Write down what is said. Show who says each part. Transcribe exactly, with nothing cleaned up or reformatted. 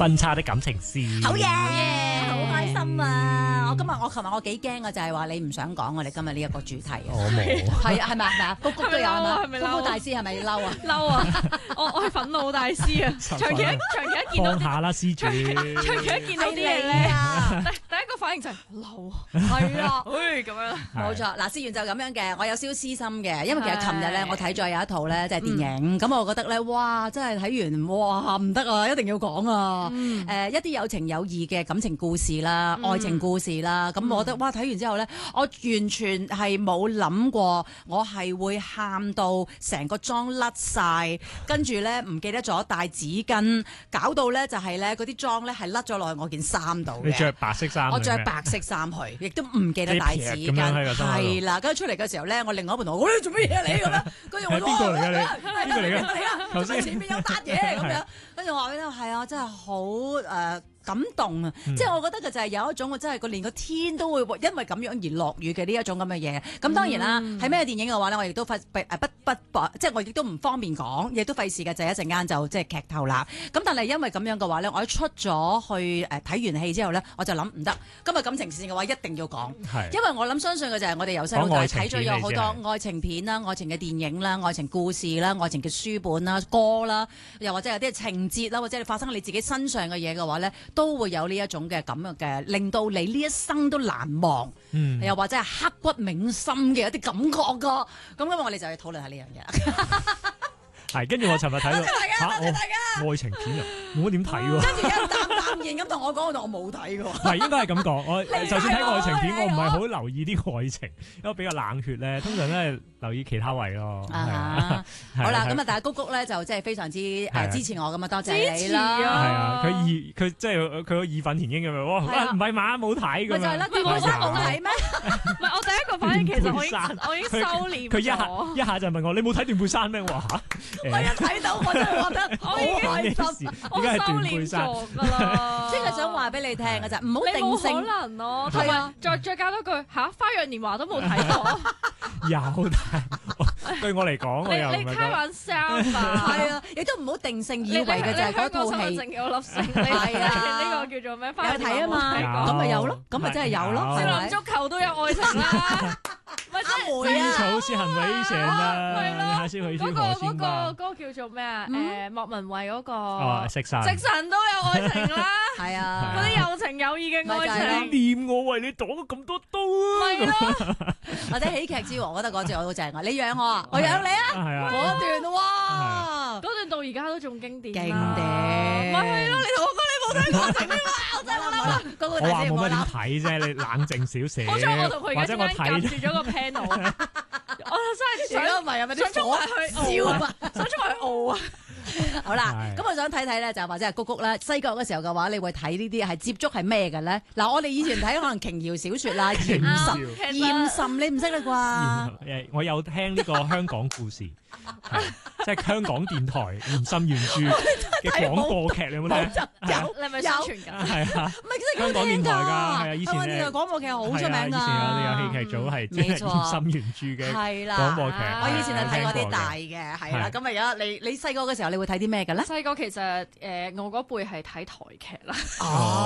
Speaker 1: 分叉的感情線。
Speaker 2: 好嘢，好開心啊！我今日我琴日我幾驚啊，就係話你唔想講我哋今日呢一個主題啊。
Speaker 1: 我冇。
Speaker 2: 係啊，係咪係咪啊？谷谷都有啊嘛。
Speaker 3: 係咪嬲啊
Speaker 2: 谷谷大師係咪嬲啊？
Speaker 3: 嬲啊！我我係憤怒大師啊！長期一長期一見到啲
Speaker 1: 放下啦，施主。
Speaker 3: 長期一見到啲嘢咧，第第一個反應就係嬲啊！
Speaker 2: 係啊。
Speaker 3: 誒咁樣。
Speaker 2: 冇錯，嗱，試完就咁樣嘅，我有少少私心嘅，因為其實琴日咧
Speaker 3: 係
Speaker 2: 我睇咗有一套咧，即係電影，咁、我覺得咧，哇，真係睇完，哇，唔得啊，一定要講啊！誒、
Speaker 3: 嗯
Speaker 2: 一啲有情有義嘅感情故事啦，愛情故事啦，咁、我覺得，哇，睇完之後咧，我完全係冇諗過，我係會喊到成個妝甩晒，跟住咧唔記得咗帶紙巾，搞到咧就係咧嗰啲妝咧係甩咗落去我件衫度嘅。
Speaker 1: 你着白色衫。
Speaker 2: 我着白色衫去，亦都唔記得帶紙
Speaker 1: 咁樣喺個
Speaker 2: 巾，
Speaker 1: 心口度
Speaker 2: 係啦。跟住出嚟嘅時候咧，我另外一半同我：，你做乜嘢啊你咁樣？跟住我
Speaker 1: 係邊個嚟㗎你
Speaker 2: 邊
Speaker 1: 邊個嚟㗎
Speaker 2: 嚟㗎？
Speaker 1: 頭先
Speaker 2: 前面有笪嘢咁樣。跟住我話俾你聽，係啊，真係好誒。感動啊！
Speaker 1: 嗯
Speaker 2: 即係我覺得嘅就係有一種，我真係個連個天都會因為咁樣而落雨嘅呢一種咁嘅嘢。咁當然啦，係咩、電影嘅話咧，我亦都費誒不不不，即係我亦都唔方便講，亦都費事嘅，就一陣間就即係劇透啦。咁但係因為咁樣嘅話咧，我一出咗去誒睇完戲之後咧，我就諗唔得，今日感情線嘅話一定要講，
Speaker 1: 係
Speaker 2: 因為我諗相信嘅就係我哋由細到大
Speaker 1: 講愛情
Speaker 2: 睇咗有好多愛情片啦、愛情嘅電影啦、愛情故事啦、愛情嘅書本啦、歌啦，又或者有啲情節啦，或者你發生喺你自己身上嘅嘢嘅話咧，都會有呢一種嘅咁樣嘅，令到你呢一生都難忘，
Speaker 1: 嗯
Speaker 2: 又或者係刻骨銘心嘅一啲感覺噶。咁今日我哋就去討論下呢樣嘢。
Speaker 1: 係，跟住我尋日睇到
Speaker 2: 多謝大家
Speaker 1: 嚇
Speaker 2: 多謝大家
Speaker 1: 我愛情片啊，冇乜點睇喎。
Speaker 2: 跟住一淡淡然咁同我講，我話我冇睇嘅喎。
Speaker 1: 唔係應該係咁講，我
Speaker 2: 你
Speaker 1: 就算睇愛情片，
Speaker 2: 睇我
Speaker 1: 我唔係好留意啲愛情，因為比較冷血咧，通常都係留意其他位咯。係啊
Speaker 2: 啊，
Speaker 1: 係
Speaker 2: 好啦，
Speaker 1: 係
Speaker 2: 咁啊，但係谷谷咧就即係非常之
Speaker 1: 係啊
Speaker 2: 誒支持我咁啊，多謝
Speaker 3: 支
Speaker 2: 你
Speaker 3: 持啊
Speaker 1: 係
Speaker 2: 啦。
Speaker 1: 啊，佢義佢即係佢個義憤填膺咁樣，哇！
Speaker 2: 係啊
Speaker 1: 唔係嘛，冇睇咁樣。
Speaker 2: 咪就係啦，電視冇睇咩？
Speaker 3: 唔係我第一個反應，其實我已經我已經收斂
Speaker 1: 佢一下
Speaker 3: 咗。
Speaker 1: 一下就問我：你冇睇斷背山咩？我話嚇
Speaker 2: 我一睇到我真係覺得好開心。
Speaker 3: 我
Speaker 1: 點解係
Speaker 3: 收
Speaker 1: 斷背山？
Speaker 3: 斂咗㗎啦，
Speaker 2: 即係想話俾你聽嘅就係唔好
Speaker 3: 你冇
Speaker 2: 定性
Speaker 3: 可。能咯，同
Speaker 2: 係啊
Speaker 3: 埋再再加多句嚇，《花樣年華》都冇睇過，
Speaker 1: 有，但係對我嚟講，我又唔
Speaker 3: 你你開
Speaker 1: 係覺得
Speaker 3: 玩笑吧？
Speaker 2: 係啊，亦都唔好定性以
Speaker 3: 你
Speaker 2: 為嘅就係嗰套
Speaker 3: 你香港身份
Speaker 2: 戲
Speaker 3: 證有粒星，你
Speaker 2: 係啊
Speaker 3: 呢個叫做咩？花
Speaker 2: 有
Speaker 3: 樣年華
Speaker 2: 睇啊嘛，
Speaker 3: 冇睇過
Speaker 2: 咁咪有咯，咁咪真係有咯，
Speaker 1: 有
Speaker 2: 係咪
Speaker 3: 少林？足球都有愛情啦，咪真係
Speaker 2: 會啊
Speaker 1: 低潮是很危險的，
Speaker 3: 係咯
Speaker 1: 你還是回去
Speaker 3: 嗰個
Speaker 1: 火
Speaker 3: 嗰個
Speaker 1: 星吧。
Speaker 3: 嗰個叫做咩啊？
Speaker 2: 嗯
Speaker 3: 誒莫文蔚嗰個
Speaker 1: 哦，食晒。
Speaker 3: 食神都有愛情啦，
Speaker 2: 係啊
Speaker 3: 嗰，啲有情有義嘅
Speaker 2: 咪就係咯
Speaker 3: 愛情，
Speaker 1: 念我為你擋咗咁多刀啊！
Speaker 3: 咪咯，
Speaker 2: 或者喜劇之王，我覺得嗰隻我好正啊！你養我啊，我養你啊！
Speaker 1: 係啊，
Speaker 2: 嗰段哇，
Speaker 3: 嗰段到而家都仲經典啦，
Speaker 2: 經典
Speaker 3: 咪係咯，你同我講你冇睇過愛情咩嘛？我真係冇諗。
Speaker 2: 嗰個
Speaker 1: 我
Speaker 2: 大師冇
Speaker 1: 話冇乜點
Speaker 2: 諗。
Speaker 1: 睇啫，你冷靜少少。
Speaker 3: 好彩我同佢而
Speaker 1: 或者我
Speaker 3: 家中間夾
Speaker 1: 睇
Speaker 3: 住咗個 panel，我真係想
Speaker 2: 如果唔係有咪
Speaker 3: 想衝
Speaker 2: 啲火
Speaker 3: 埋去
Speaker 2: 燒啊
Speaker 3: 傲啊！想衝埋去傲啊！
Speaker 2: 好啦，
Speaker 1: 係
Speaker 2: 咁我想睇睇咧，就或者係谷谷啦。細個嘅時候嘅話，你會睇呢啲係接觸係咩嘅咧？嗱，我哋以前睇可能瓊瑤小說啦，嚴
Speaker 3: 啊
Speaker 2: 審
Speaker 3: 其實
Speaker 2: 嚴審，你唔識啦啩？
Speaker 1: 誒，我有聽呢個香港故事，係即係香港電台嚴心原著嘅廣播劇，你有冇聽？
Speaker 3: 有你係咪宣傳緊？
Speaker 1: 係啊，
Speaker 2: 唔係真係
Speaker 1: 香港電台㗎，係啊，
Speaker 2: 㗎，
Speaker 1: 以前
Speaker 2: 香港電台
Speaker 1: 誒
Speaker 2: 廣播劇好出名㗎。
Speaker 1: 係啊以前我哋有戲劇組係即係
Speaker 2: 冇錯
Speaker 1: 嚴心原著嘅
Speaker 2: 係啦，
Speaker 1: 廣播劇。
Speaker 3: 啊
Speaker 2: 我以前係睇過
Speaker 1: 過
Speaker 2: 啲大嘅，係啦。
Speaker 1: 係
Speaker 2: 咁而家你你細個嘅時候，你會睇啲咩嘅咧？
Speaker 3: 細個其實誒我嗰輩係睇台劇啦。
Speaker 2: 哦